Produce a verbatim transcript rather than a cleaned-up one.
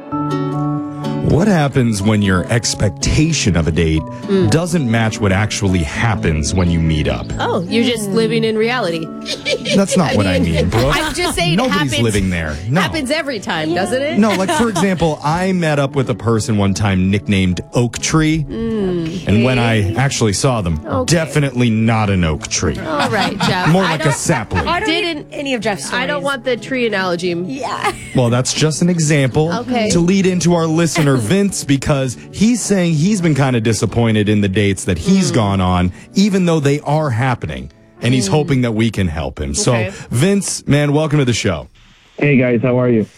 What happens when your expectation of a date mm. doesn't match what actually happens when you meet up? Oh, you're just living in reality. That's not I what mean, I mean, bro. I'm just saying Nobody's it happens, living there. No. happens every time, yeah. doesn't it? No, like, for example, I met up with a person one time nicknamed Oak Tree. Mm. And when I actually saw them, okay. definitely not an oak tree. All right, Jeff. More like a sapling. I didn't any of Jeff's stories. I don't want the tree analogy. Yeah. Well, that's just an example okay. to lead into our listener, Vince, because he's saying he's been kind of disappointed in the dates that he's mm. gone on, even though they are happening. And he's mm. hoping that we can help him. Okay. So, Vince, man, welcome to the show. Hey, guys. How are you?